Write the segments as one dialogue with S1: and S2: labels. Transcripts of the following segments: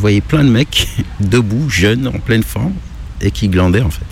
S1: Vous voyez plein de mecs debout, jeunes, en pleine forme, et qui glandaient en fait.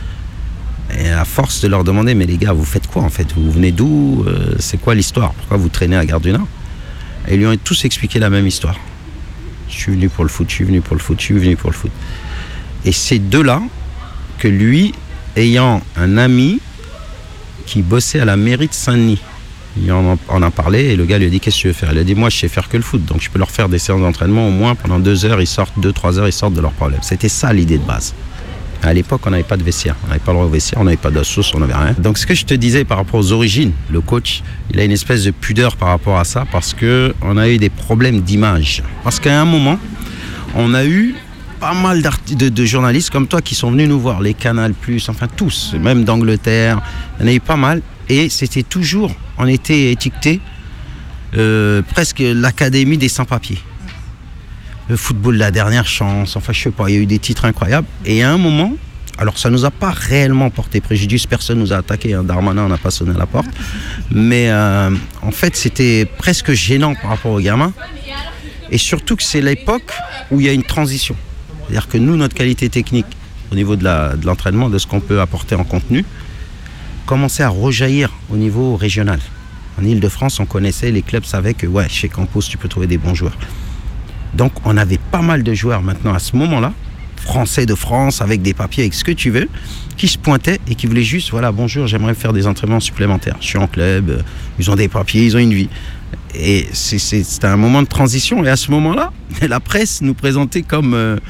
S1: Et à force de leur demander, mais les gars, vous faites quoi en fait? Vous venez d'où? C'est quoi l'histoire? Pourquoi vous traînez à Gare du Nord? Et ils lui ont tous expliqué la même histoire. Je suis venu pour le foot, je suis venu pour le foot, je suis venu pour le foot. Et c'est de là que lui, ayant un ami qui bossait à la mairie de Saint-Denis, il en a parlé et le gars lui a dit qu'est-ce que tu veux faire? Il a dit moi je sais faire que le foot, donc je peux leur faire des séances d'entraînement au moins pendant 2 heures, ils sortent 2-3 heures, ils sortent de leurs problèmes. C'était ça l'idée de base. À l'époque on n'avait pas de vestiaire, on n'avait pas le droit au vestiaire, on n'avait pas d'assos, on n'avait rien. Donc ce que je te disais par rapport aux origines, le coach il a une espèce de pudeur par rapport à ça parce qu'on a eu des problèmes d'image. Parce qu'à un moment on a eu pas mal de journalistes comme toi qui sont venus nous voir, les Canal+, enfin tous, même d'Angleterre, il y en a eu pas mal. Et c'était toujours, on était étiqueté presque l'académie des sans-papiers. Le football, la dernière chance, enfin je sais pas, il y a eu des titres incroyables. Et à un moment, alors ça nous a pas réellement porté préjudice, personne nous a attaqué, hein, Darmanin n'a pas sonné à la porte. Mais en fait c'était presque gênant par rapport aux gamins. Et surtout que c'est l'époque où il y a une transition. C'est-à-dire que nous, notre qualité technique au niveau de l'entraînement, de ce qu'on peut apporter en contenu, commençait à rejaillir au niveau régional. En Ile-de-France, on connaissait, les clubs savaient que ouais, chez Campos, tu peux trouver des bons joueurs. Donc on avait pas mal de joueurs maintenant à ce moment-là, français de France, avec des papiers, avec ce que tu veux, qui se pointaient et qui voulaient juste, voilà, bonjour, j'aimerais faire des entraînements supplémentaires. Je suis en club, ils ont des papiers, ils ont une vie. Et c'était un moment de transition. Et à ce moment-là, la presse nous présentait comme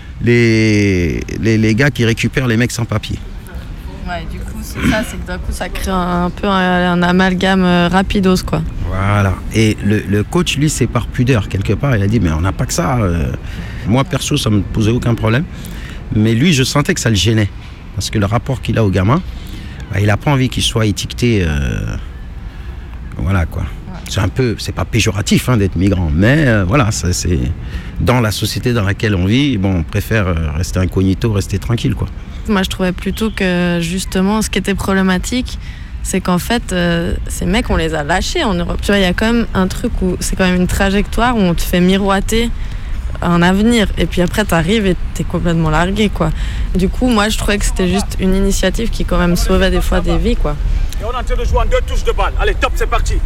S1: les gars qui récupèrent les mecs sans papier.
S2: Ouais, du coup, c'est que d'un coup, ça crée un peu un amalgame rapidos, quoi.
S1: Voilà. Et le coach, lui, c'est par pudeur, quelque part. Il a dit, mais on n'a pas que ça. Moi, perso, ça ne me posait aucun problème. Mais lui, je sentais que ça le gênait. Parce que le rapport qu'il a au gamin, il n'a pas envie qu'il soit étiqueté. Voilà, quoi. C'est pas péjoratif d'être migrant, mais voilà, ça, c'est dans la société dans laquelle on vit, bon, on préfère rester incognito, rester tranquille, quoi.
S2: Moi, je trouvais plutôt que justement, ce qui était problématique, c'est qu'en fait, ces mecs, on les a lâchés en Europe. Tu vois, il y a quand même un truc où c'est quand même une trajectoire où on te fait miroiter un avenir, et puis après, t'arrives et t'es complètement largué, quoi. Du coup, moi, je trouvais que c'était juste une initiative qui quand même sauvait des fois des vies, quoi.
S3: Et on est en train de jouer en 2 touches de balle. Allez, top, c'est parti.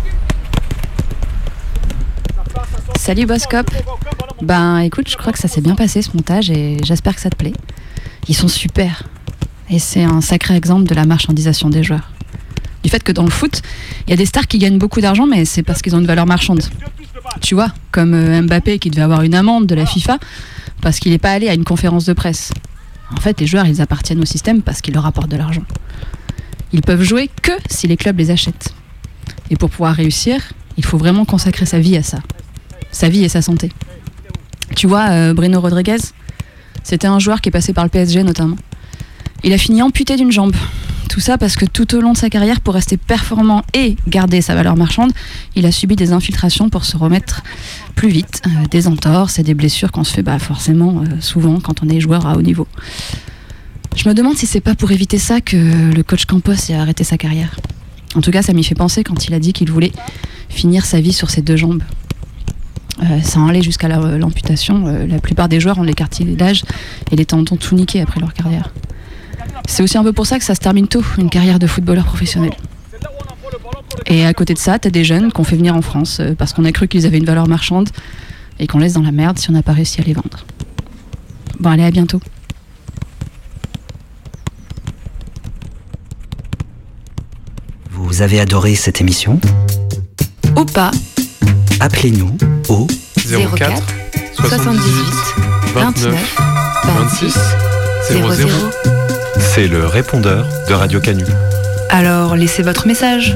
S4: Salut Boscop. Ben écoute, je crois que ça s'est bien passé ce montage et j'espère que ça te plaît. Ils sont super. Et c'est un sacré exemple de la marchandisation des joueurs. Du fait que dans le foot, il y a des stars qui gagnent beaucoup d'argent, mais c'est parce qu'ils ont une valeur marchande. Tu vois, comme Mbappé qui devait avoir une amende de la FIFA parce qu'il n'est pas allé à une conférence de presse. En fait, les joueurs, ils appartiennent au système parce qu'ils leur apportent de l'argent. Ils peuvent jouer que si les clubs les achètent. Et pour pouvoir réussir, il faut vraiment consacrer sa vie à ça. Sa vie et sa santé. Tu vois, Bruno Rodriguez, c'était un joueur qui est passé par le PSG notamment. Il a fini amputé d'une jambe. Tout ça parce que tout au long de sa carrière, pour rester performant et garder sa valeur marchande, il a subi des infiltrations pour se remettre plus vite, des entorses et des blessures qu'on se fait forcément souvent quand on est joueur à haut niveau. Je me demande si c'est pas pour éviter ça que le coach Campos a arrêté sa carrière. En tout cas, ça m'y fait penser quand il a dit qu'il voulait finir sa vie sur ses 2 jambes. Sans aller jusqu'à l'amputation, la plupart des joueurs ont les cartilages et les tendons tout niqués après leur carrière. C'est aussi un peu pour ça que ça se termine tôt, une carrière de footballeur professionnel. Et à côté de ça, t'as des jeunes qu'on fait venir en France parce qu'on a cru qu'ils avaient une valeur marchande et qu'on laisse dans la merde si on n'a pas réussi à les vendre. Bon, allez, à bientôt.
S5: Vous avez adoré cette émission ?
S4: Ou pas.
S5: Appelez-nous au
S6: 04 78 29 26 00. C'est le répondeur de Radio Canu.
S4: Alors, laissez votre message.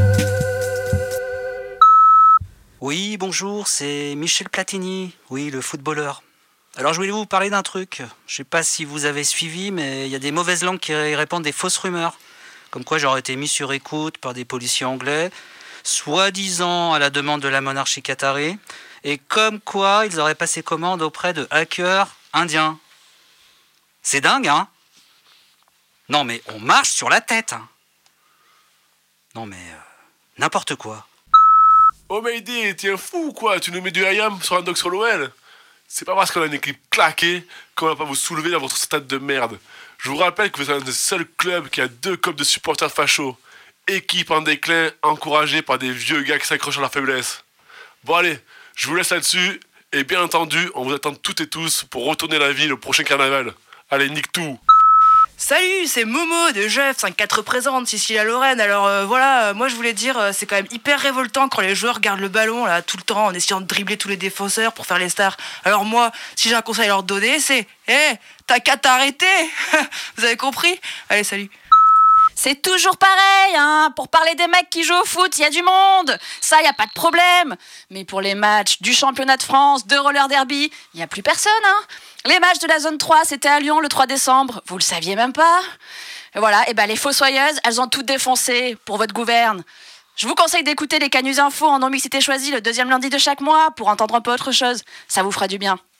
S5: Oui, bonjour, c'est Michel Platini, oui, le footballeur. Alors je voulais vous parler d'un truc. Je sais pas si vous avez suivi, mais il y a des mauvaises langues qui répandent des fausses rumeurs. Comme quoi j'aurais été mis sur écoute par des policiers anglais, soi-disant à la demande de la monarchie qatari, et comme quoi ils auraient passé commande auprès de hackers indiens. C'est dingue, hein ? Non mais on marche sur la tête, hein. Non mais n'importe quoi.
S7: Oh Mayday, t'es un fou ou quoi? Tu nous mets du IAM sur un doc sur l'OL? c'est pas parce qu'on a une équipe claquée qu'on va pas vous soulever dans votre stade de merde. Je vous rappelle que vous êtes un des seuls clubs qui a 2 copes de supporters fachos. Équipe en déclin, encouragée par des vieux gars qui s'accrochent à leur faiblesse. Bon allez, je vous laisse là-dessus, et bien entendu, on vous attend toutes et tous pour retourner la ville au prochain carnaval. Allez, nique tout!
S8: Salut, c'est Momo de Jeff 5-4 représente Sicile-Lorraine. Alors voilà, moi je voulais dire, c'est quand même hyper révoltant quand les joueurs gardent le ballon là tout le temps en essayant de dribbler tous les défenseurs pour faire les stars. Alors moi, si j'ai un conseil à leur donner, c'est t'as qu'à t'arrêter. Vous avez compris? Allez, salut.
S9: C'est toujours pareil, hein. Pour parler des mecs qui jouent au foot, il y a du monde. Ça, il n'y a pas de problème. Mais pour les matchs du championnat de France, de roller derby, il n'y a plus personne, hein. Les matchs de la zone 3, c'était à Lyon le 3 décembre. Vous le saviez même pas? Et voilà, et ben les fossoyeuses, elles ont toutes défoncé pour votre gouverne. Je vous conseille d'écouter les Canus Infos en non-mixité choisie le 2e lundi de chaque mois pour entendre un peu autre chose. Ça vous fera du bien.